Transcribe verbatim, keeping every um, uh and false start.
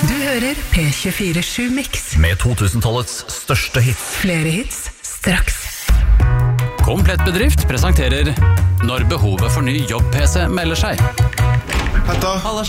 Du hører P tjuefire sju Mix med to-tusen-tallets største hits. Flere hits straks. Komplett Bedrift presenterer Når behovet for ny jobb-P C melder seg. Hetta